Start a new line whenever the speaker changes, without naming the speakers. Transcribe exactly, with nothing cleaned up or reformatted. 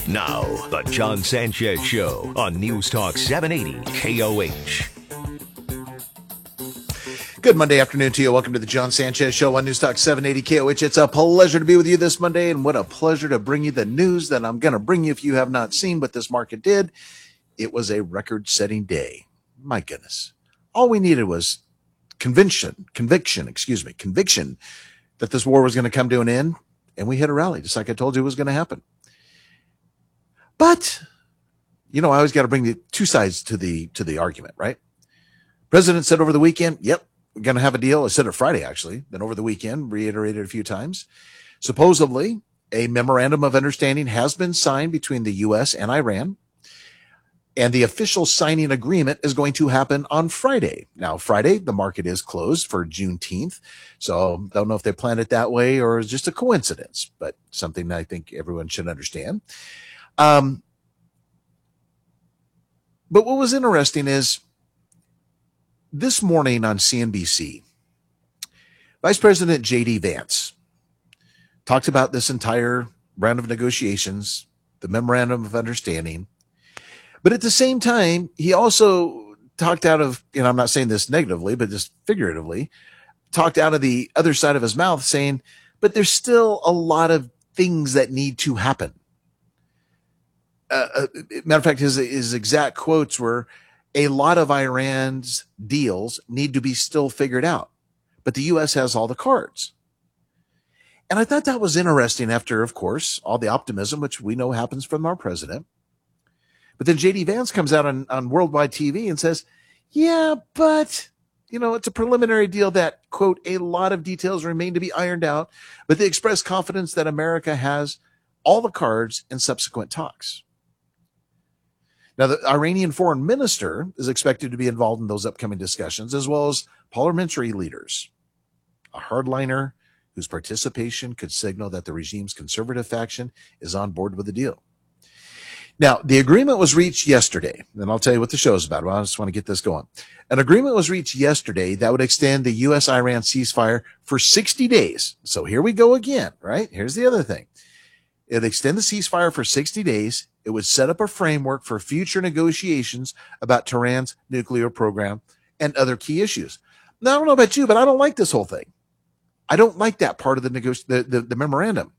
Now, the John Sanchez Show on News Talk seven eighty K O H.
Good Monday afternoon to you. Welcome to the John Sanchez Show on News Talk seven eighty K O H. It's a pleasure to be with you this Monday, and what a pleasure to bring you the news that I'm going to bring you if you have not seen what this market did. It was a record-setting day. My goodness. All we needed was conviction, conviction, excuse me, conviction that this war was going to come to an end, and we hit a rally, just like I told you it was going to happen. But, you know, I always got to bring the two sides to the to the argument, right? President said over the weekend, yep, we're going to have a deal. I said it Friday, actually. Then over the weekend, reiterated a few times. Supposedly, a memorandum of understanding has been signed between the U S and Iran. And the official signing agreement is going to happen on Friday. Now, Friday, the market is closed for Juneteenth. So don't know if they planned it that way or it's just a coincidence, but something I think everyone should understand. Um, but what was interesting is this morning on C N B C, Vice President J D Vance talked about this entire round of negotiations, the memorandum of understanding. But at the same time, he also talked out of, you know, I'm not saying this negatively, but just figuratively, talked out of the other side of his mouth saying, but there's still a lot of things that need to happen. Uh, uh, matter of fact, his, his exact quotes were, a lot of Iran's deals need to be still figured out, but the U S has all the cards. And I thought that was interesting after, of course, all the optimism, which we know happens from our president. But then J D Vance comes out on, on worldwide T V and says, yeah, but, you know, it's a preliminary deal that, quote, a lot of details remain to be ironed out, but they express confidence that America has all the cards in subsequent talks. Now, the Iranian foreign minister is expected to be involved in those upcoming discussions, as well as parliamentary leaders, a hardliner whose participation could signal that the regime's conservative faction is on board with the deal. Now, the agreement was reached yesterday, and I'll tell you what the show is about. Well, I just want to get this going. An agreement was reached yesterday that would extend the U S Iran ceasefire for sixty days. So here we go again, right? Here's the other thing. It would extend the ceasefire for sixty days. It would set up a framework for future negotiations about Tehran's nuclear program and other key issues. Now, I don't know about you, but I don't like this whole thing. I don't like that part of the, nego- the, the, the memorandum.